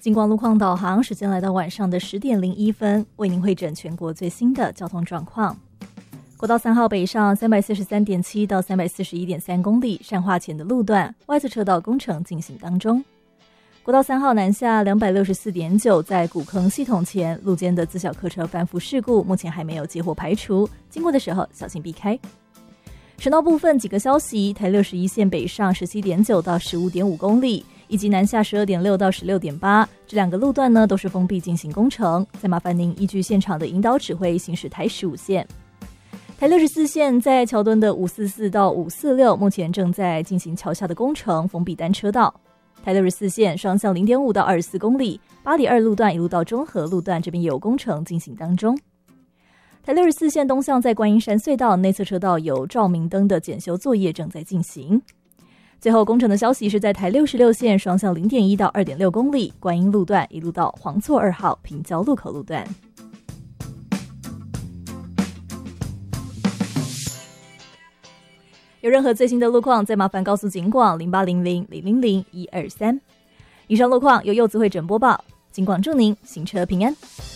金光路况导航，时间来到晚上的10点01分，为您汇整全国最新的交通状况。国道3号北上 343.7 到 341.3 公里，善化前的路段外侧车道工程进行当中。国道3号南下 264.9， 在古坑系统前路肩的自小客车翻覆事故，目前还没有结果排除，经过的时候小心避开。省道部分几个消息，台61线北上 17.9 到 15.5 公里，以及南下 12.6 到 16.8， 这两个路段呢都是封闭进行工程，再麻烦您依据现场的引导指挥行驶台15线。台64线在桥墩的544到546，目前正在进行桥下的工程，封闭单车道。台64线双向 0.5 到24公里，八里2路段一路到中和路段这边也有工程进行当中。台64线东向在观音山隧道内侧车道有照明灯的检修作业正在进行。最后工程的消息是在台66线双向 0.1 到 2.6公里，观音路段一路到黄厝2号平交路口路段。有任何最新的路况，再麻烦告诉警广0800-000-123。以上路况由柚子会诊播报，警广祝您行车平安。